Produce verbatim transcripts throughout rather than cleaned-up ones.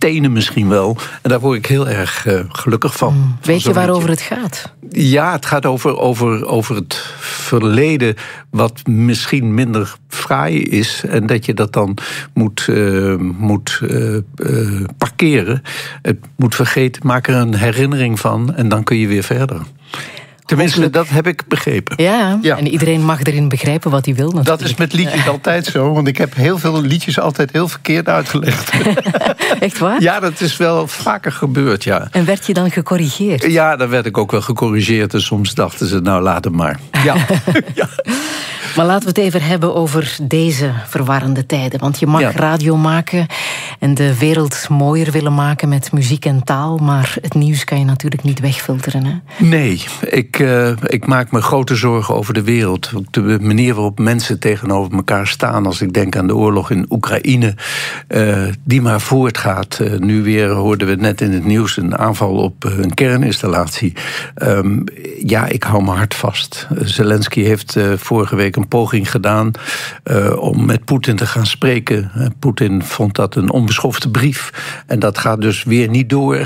tenen misschien wel. En daar word ik heel erg uh, gelukkig van. Mm. Weet je waarover het gaat? Ja, het gaat over, over, over het verleden wat misschien minder fraai is. En dat je dat dan moet, uh, moet uh, uh, parkeren. Het moet vergeten, maak er een herinnering van en dan kun je weer verder. Tenminste, dat heb ik begrepen. Ja, ja, en iedereen mag erin begrijpen wat hij wil natuurlijk. Dat is met liedjes altijd zo, want ik heb heel veel liedjes altijd heel verkeerd uitgelegd. Echt waar? Ja, dat is wel vaker gebeurd, ja. En werd je dan gecorrigeerd? Ja, dan werd ik ook wel gecorrigeerd en soms dachten ze, nou laat het maar. Ja. Ja. Maar laten we het even hebben over deze verwarrende tijden. Want je mag ja. radio maken en de wereld mooier willen maken met muziek en taal. Maar het nieuws kan je natuurlijk niet wegfilteren, hè? Nee, ik, uh, ik maak me grote zorgen over de wereld. De manier waarop mensen tegenover elkaar staan. Als ik denk aan de oorlog in Oekraïne, uh, die maar voortgaat. Uh, nu weer hoorden we net in het nieuws een aanval op uh, een kerninstallatie. Um, ja, ik hou mijn hart vast. Uh, Zelensky heeft uh, vorige week een poging gedaan uh, om met Poetin te gaan spreken. Uh, Poetin vond dat een onbeschofte brief. En dat gaat dus weer niet door.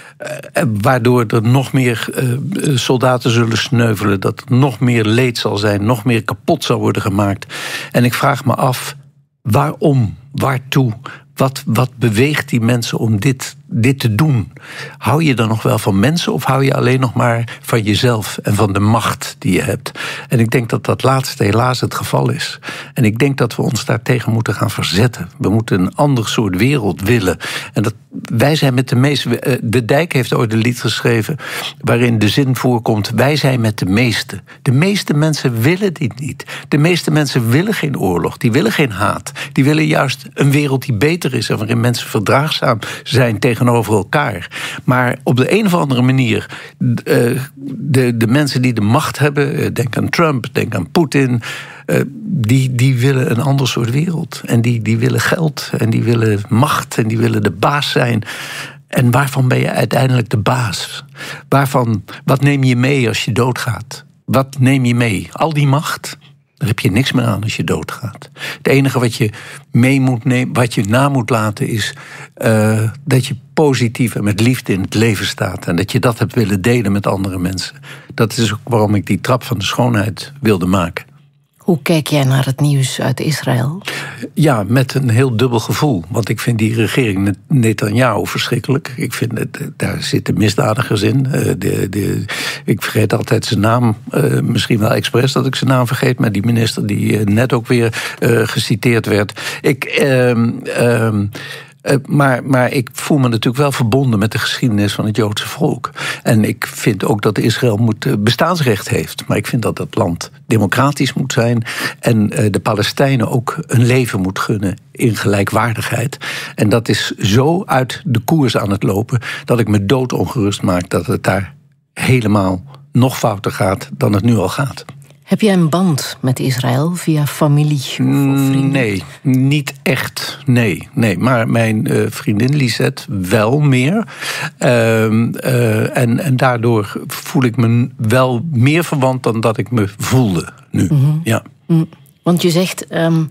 Uh, waardoor er nog meer uh, soldaten zullen sneuvelen. Dat er nog meer leed zal zijn. Nog meer kapot zal worden gemaakt. En ik vraag me af, waarom? Waartoe? Wat, wat beweegt die mensen om dit, dit te doen? Hou je dan nog wel van mensen of hou je alleen nog maar van jezelf en van de macht die je hebt? En ik denk dat dat laatste helaas het geval is. En ik denk dat we ons daartegen moeten gaan verzetten. We moeten een ander soort wereld willen. En dat, wij zijn met de meeste... De Dijk heeft ooit een lied geschreven waarin de zin voorkomt, wij zijn met de meeste. De meeste mensen willen dit niet. De meeste mensen willen geen oorlog. Die willen geen haat. Die willen juist een wereld die beter is en waarin mensen verdraagzaam zijn tegenover elkaar. Maar op de een of andere manier, de, de, de mensen die de macht hebben, denk aan Trump, denk aan Poetin, die, die willen een ander soort wereld. En die, die willen geld en die willen macht en die willen de baas zijn. En waarvan ben je uiteindelijk de baas? Waarvan, wat neem je mee als je doodgaat? Wat neem je mee? Al die macht? Daar heb je niks meer aan als je doodgaat. Het enige wat je mee moet nemen, wat je na moet laten, is uh, dat je positief en met liefde in het leven staat. En dat je dat hebt willen delen met andere mensen. Dat is ook waarom ik die trap van de schoonheid wilde maken. Hoe kijk jij naar het nieuws uit Israël? Ja, met een heel dubbel gevoel. Want ik vind die regering Netanyahu verschrikkelijk. Ik vind het, daar zitten misdadigers in. De, de, ik vergeet altijd zijn naam. Uh, misschien wel expres dat ik zijn naam vergeet. Maar die minister die net ook weer uh, geciteerd werd. Ik... Uh, uh, Uh, maar, maar ik voel me natuurlijk wel verbonden met de geschiedenis van het Joodse volk. En ik vind ook dat Israël moet, uh, bestaansrecht heeft. Maar ik vind dat het land democratisch moet zijn. En uh, de Palestijnen ook een leven moet gunnen in gelijkwaardigheid. En dat is zo uit de koers aan het lopen dat ik me doodongerust maak dat het daar helemaal nog fouter gaat dan het nu al gaat. Heb jij een band met Israël via familie of vrienden? Nee, niet echt. Nee, nee. Maar mijn uh, vriendin Lisette wel meer. Uh, uh, en, en daardoor voel ik me wel meer verwant dan dat ik me voelde nu. Mm-hmm. Ja. Mm. Want je zegt, um,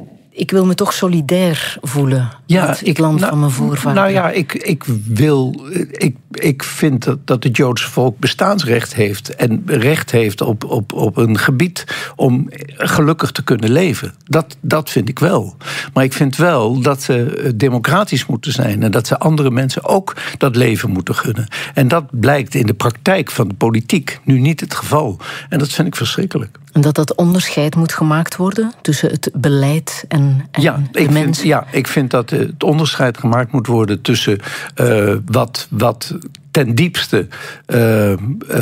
ik wil me toch solidair voelen ja, met het ik, land nou, van mijn voorvaderen. Nou ja, ik, ik wil... Ik, ik vind dat, dat het Joodse volk bestaansrecht heeft en recht heeft op, op, op een gebied om gelukkig te kunnen leven. Dat, dat vind ik wel. Maar ik vind wel dat ze democratisch moeten zijn en dat ze andere mensen ook dat leven moeten gunnen. En dat blijkt in de praktijk van de politiek nu niet het geval. En dat vind ik verschrikkelijk. En dat dat onderscheid moet gemaakt worden tussen het beleid en, en ja, de ik mensen? Vind, ja, ik vind dat het onderscheid gemaakt moet worden tussen uh, wat, wat ten diepste uh, uh,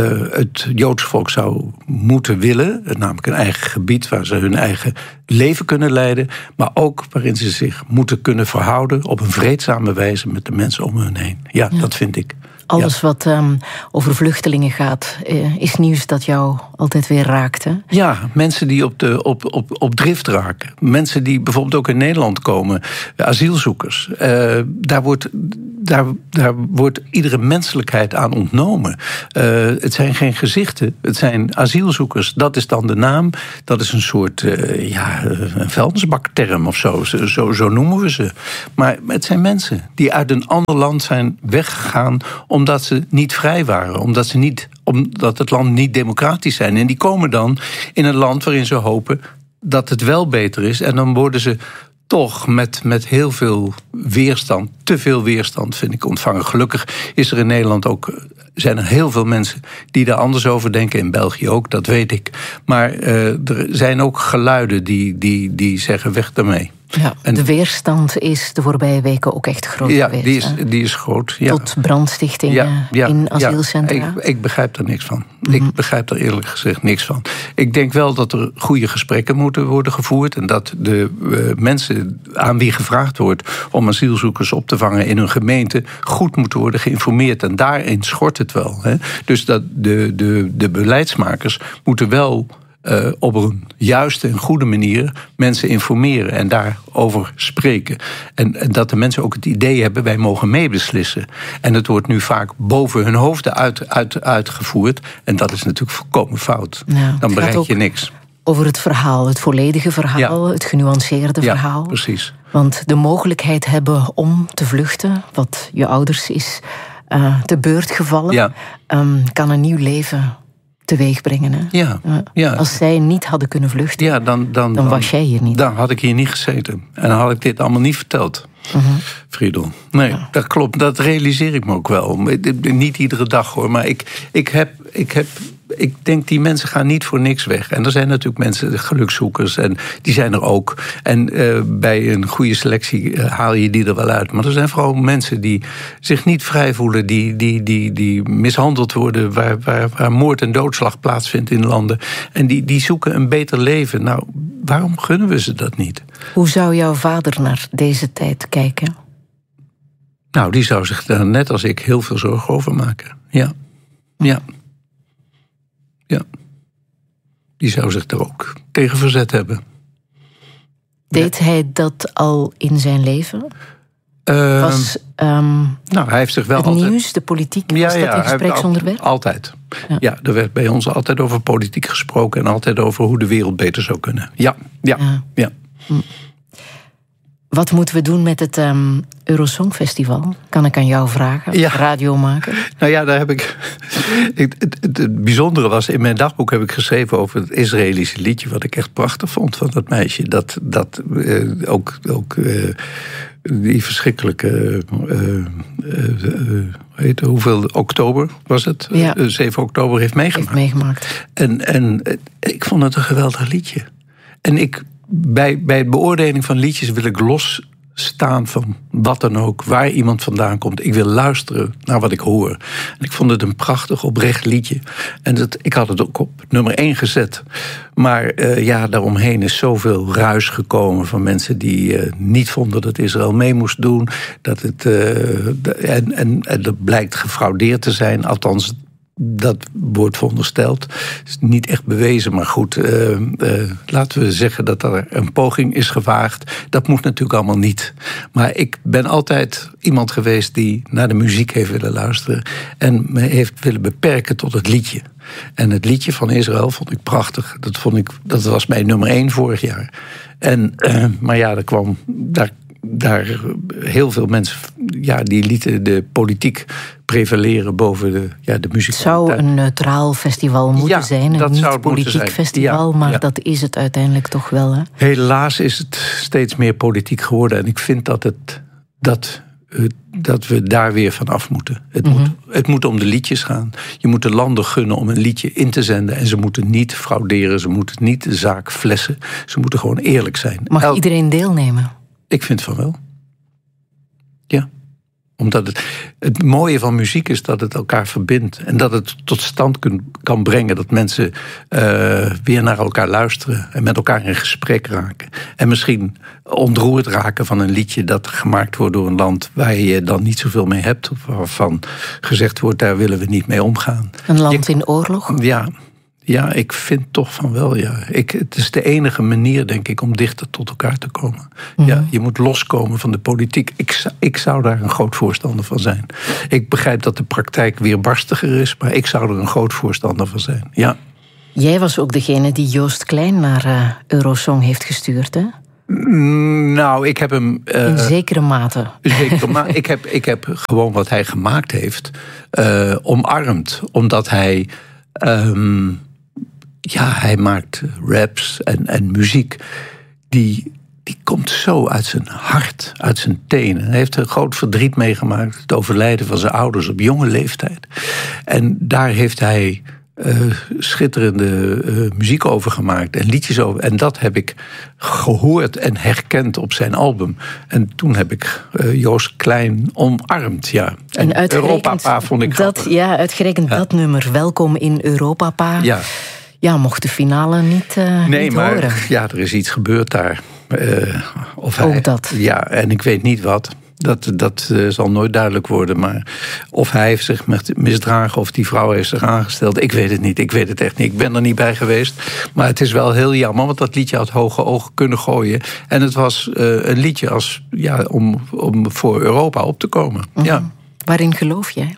het Joodse volk zou moeten willen, namelijk een eigen gebied waar ze hun eigen leven kunnen leiden, maar ook waarin ze zich moeten kunnen verhouden op een vreedzame wijze met de mensen om hen heen. Ja, ja. Dat vind ik. Alles ja. wat um, over vluchtelingen gaat, uh, is nieuws dat jou altijd weer raakt, hè? Ja, mensen die op, de, op, op, op drift raken. Mensen die bijvoorbeeld ook in Nederland komen, asielzoekers. Uh, daar wordt, daar, daar wordt iedere menselijkheid aan ontnomen. Uh, het zijn geen gezichten, het zijn asielzoekers. Dat is dan de naam. Dat is een soort uh, ja, een vuilnisbakterm of zo. zo. Zo noemen we ze. Maar het zijn mensen die uit een ander land zijn weggegaan omdat ze niet vrij waren. Omdat, ze niet, omdat het land niet democratisch zijn. En die komen dan in een land waarin ze hopen dat het wel beter is. En dan worden ze toch met, met heel veel weerstand, te veel weerstand vind ik ontvangen. Gelukkig is er in Nederland ook, zijn er heel veel mensen die daar anders over denken. In België ook, dat weet ik. Maar uh, er zijn ook geluiden die, die, die zeggen weg daarmee. Ja, en de weerstand is de voorbije weken ook echt groot ja, geweest. Die is, die is groot. Ja. Tot brandstichtingen ja, ja, in asielcentra. Ja, ik, ik begrijp er niks van. Mm-hmm. Ik begrijp er eerlijk gezegd niks van. Ik denk wel dat er goede gesprekken moeten worden gevoerd. En dat de uh, mensen aan wie gevraagd wordt om asielzoekers op te vangen in hun gemeente goed moeten worden geïnformeerd. En daarin schort het wel. Hè. Dus dat de, de, de beleidsmakers moeten wel Uh, op een juiste en goede manier mensen informeren en daarover spreken. En, en dat de mensen ook het idee hebben, wij mogen meebeslissen. En het wordt nu vaak boven hun hoofden uit, uit, uitgevoerd. En dat is natuurlijk volkomen fout. Ja, dan bereik je niks. Over het verhaal, het volledige verhaal, ja. Het genuanceerde ja, verhaal. Precies. Want de mogelijkheid hebben om te vluchten, wat je ouders is uh, te beurt gevallen, ja. um, kan een nieuw leven teweeg brengen. Hè? Ja, ja. Als zij niet hadden kunnen vluchten, ja, dan, dan, dan was jij hier niet. Dan had ik hier niet gezeten. En dan had ik dit allemaal niet verteld. Uh-huh. Friedel. Nee, ja. Dat klopt. Dat realiseer ik me ook wel. Niet iedere dag hoor. Maar ik, ik heb... Ik heb Ik denk, die mensen gaan niet voor niks weg. En er zijn natuurlijk mensen, gelukzoekers, en die zijn er ook. En uh, bij een goede selectie uh, haal je die er wel uit. Maar er zijn vooral mensen die zich niet vrij voelen, die, die, die, die mishandeld worden, waar, waar, waar moord en doodslag plaatsvindt in landen. En die, die zoeken een beter leven. Nou, waarom gunnen we ze dat niet? Hoe zou jouw vader naar deze tijd kijken? Nou, die zou zich daar net als ik heel veel zorgen over maken. Ja, ja. Ja, die zou zich er ook tegen verzet hebben. Deed ja. hij dat al in zijn leven? Uh, was um, nou, hij heeft zich wel het altijd... nieuws, de politiek, was ja, dat ja, een gespreksonderwerp? Altijd. Ja. ja, er werd bij ons altijd over politiek gesproken en altijd over hoe de wereld beter zou kunnen. Ja, ja, ja. ja. Hm. Wat moeten we doen met het um, Eurosongfestival? Kan ik aan jou vragen? Ja. Radio maken? Nou ja, daar heb ik... Het, het, het, het bijzondere was, in mijn dagboek heb ik geschreven over het Israëlische liedje, wat ik echt prachtig vond van dat meisje. Dat, dat uh, ook... ook uh, die verschrikkelijke... Uh, uh, uh, weet je, hoeveel oktober was het? Ja. Uh, zeven oktober heeft meegemaakt. Heeft meegemaakt. En, en uh, ik vond het een geweldig liedje. En ik... Bij, bij de beoordeling van liedjes wil ik losstaan van wat dan ook, waar iemand vandaan komt. Ik wil luisteren naar wat ik hoor. En ik vond het een prachtig, oprecht liedje. En dat, ik had het ook op nummer één gezet. Maar uh, ja, daaromheen is zoveel ruis gekomen van mensen die uh, niet vonden dat Israël mee moest doen. Dat het, uh, en, en, en dat blijkt gefraudeerd te zijn, althans. Dat wordt verondersteld. Het is niet echt bewezen, maar goed. Uh, uh, laten we zeggen dat er een poging is gewaagd. Dat moet natuurlijk allemaal niet. Maar ik ben altijd iemand geweest die naar de muziek heeft willen luisteren. En me heeft willen beperken tot het liedje. En het liedje van Israël vond ik prachtig. Dat, vond ik, dat was mijn nummer één vorig jaar. En, uh, maar ja, er kwam... Daar, daar heel veel mensen, ja, die lieten de politiek prevaleren boven de, ja, de muziek. Het zou een neutraal festival moeten ja, zijn, een niet-politiek festival, ja, maar ja. Dat is het uiteindelijk toch wel. Hè? Helaas is het steeds meer politiek geworden en ik vind dat, het, dat, dat we daar weer van af moeten. Het, mm-hmm. moet, het moet om de liedjes gaan. Je moet de landen gunnen om een liedje in te zenden en ze moeten niet frauderen, ze moeten niet de zaak flessen, ze moeten gewoon eerlijk zijn. Mag El- iedereen deelnemen? Ik vind van wel. Ja. Omdat het, het mooie van muziek is dat het elkaar verbindt. En dat het tot stand kun, kan brengen dat mensen uh, weer naar elkaar luisteren. En met elkaar in gesprek raken. En misschien ontroerd raken van een liedje dat gemaakt wordt door een land waar je dan niet zoveel mee hebt. Of waarvan gezegd wordt, daar willen we niet mee omgaan. Een land je, in oorlog? Ja. Ja, ik vind toch van wel, ja. Ik, het is de enige manier, denk ik, om dichter tot elkaar te komen. Mm-hmm. Ja, je moet loskomen van de politiek. Ik, ik zou daar een groot voorstander van zijn. Ik begrijp dat de praktijk weerbarstiger is, maar ik zou er een groot voorstander van zijn, ja. Jij was ook degene die Joost Klein naar uh, Eurosong heeft gestuurd, hè? Nou, ik heb hem... Uh, in zekere mate. Zekere mate. ik, heb, ik heb gewoon wat hij gemaakt heeft uh, omarmd. Omdat hij... Um, ja, hij maakt raps en, en muziek. Die, die komt zo uit zijn hart, uit zijn tenen. Hij heeft een groot verdriet meegemaakt. Het overlijden van zijn ouders op jonge leeftijd. En daar heeft hij... Uh, schitterende uh, muziek over gemaakt en liedjes over. En dat heb ik gehoord en herkend op zijn album. En toen heb ik uh, Joost Klein omarmd, ja. En, en Europapa vond ik dat, ja, uitgerekend ja. dat nummer, Welkom in Europapa. Ja. Ja, mocht de finale niet, uh, nee, niet maar, horen. Ja, er is iets gebeurd daar. Uh, of Ook hij, dat. Ja, en ik weet niet wat. Dat, dat uh, zal nooit duidelijk worden. Maar of hij heeft zich misdragen of die vrouw heeft zich aangesteld. Ik weet het niet. Ik weet het echt niet. Ik ben er niet bij geweest. Maar het is wel heel jammer. Want dat liedje had hoge ogen kunnen gooien. En het was uh, een liedje als, ja, om, om voor Europa op te komen. Mm-hmm. Ja. Waarin geloof jij?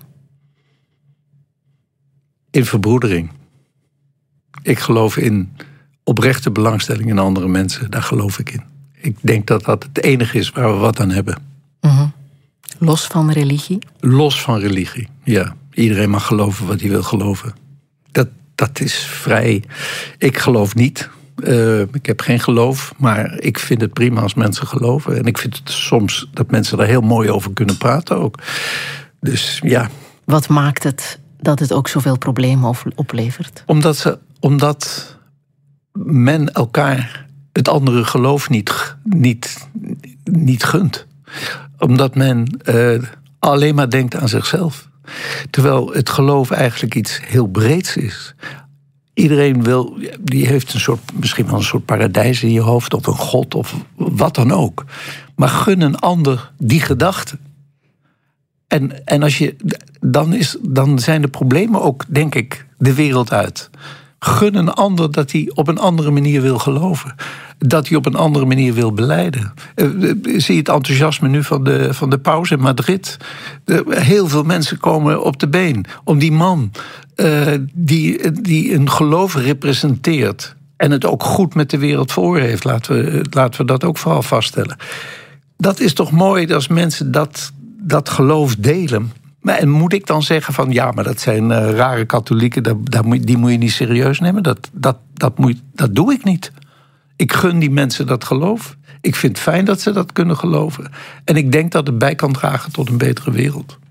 In verbroedering. Ik geloof in oprechte belangstelling in andere mensen. Daar geloof ik in. Ik denk dat dat het enige is waar we wat aan hebben. Mm-hmm. Los van religie? Los van religie, ja. Iedereen mag geloven wat hij wil geloven. Dat, dat is vrij. Ik geloof niet. Uh, ik heb geen geloof, maar ik vind het prima als mensen geloven. En ik vind het soms dat mensen daar heel mooi over kunnen praten ook. Dus ja. Wat maakt het dat het ook zoveel problemen oplevert? Omdat, ze, omdat men elkaar het andere geloof niet, niet, niet gunt. Omdat men uh, alleen maar denkt aan zichzelf. Terwijl het geloof eigenlijk iets heel breeds is. Iedereen wil, die heeft een soort, misschien wel een soort paradijs in je hoofd, of een god, of wat dan ook. Maar gun een ander die gedachte. En, en als je, dan, is, dan zijn de problemen ook, denk ik, de wereld uit. Gun een ander dat hij op een andere manier wil geloven. Dat hij op een andere manier wil belijden. Uh, zie je het enthousiasme nu van de, van de paus in Madrid? Uh, heel veel mensen komen op de been om die man uh, die, die een geloof representeert en het ook goed met de wereld voor heeft. Laten we, laten we dat ook vooral vaststellen. Dat is toch mooi als mensen dat, dat geloof delen. Maar, en moet ik dan zeggen van ja, maar dat zijn uh, rare katholieken, dat, dat moet, die moet je niet serieus nemen? Dat, dat, dat, moet, dat doe ik niet. Ik gun die mensen dat geloof. Ik vind het fijn dat ze dat kunnen geloven. En ik denk dat het bij kan dragen tot een betere wereld.